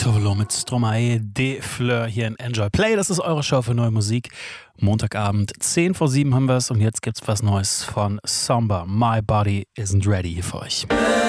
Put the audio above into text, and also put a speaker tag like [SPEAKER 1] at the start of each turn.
[SPEAKER 1] Tovolo mit Stromae de Fleur hier in Enjoy Play. Das ist eure Show für neue Musik. Montagabend 6:50 haben wir es und jetzt gibt's was Neues von Samba. My Body Isn't Ready für euch.